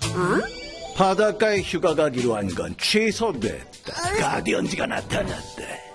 어? 바닷가에 휴가 가기로 한 건 취소됐다. 가디언즈가 나타났다.